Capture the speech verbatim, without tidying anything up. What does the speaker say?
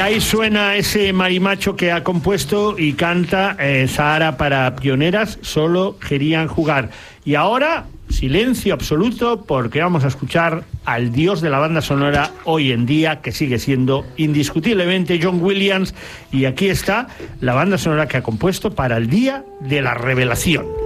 ahí suena ese marimacho que ha compuesto y canta eh, Sahara para pioneras, solo querían jugar. Y ahora, silencio absoluto, porque vamos a escuchar al dios de la banda sonora hoy en día, que sigue siendo indiscutiblemente John Williams, y aquí está la banda sonora que ha compuesto para el Día de la Revelación.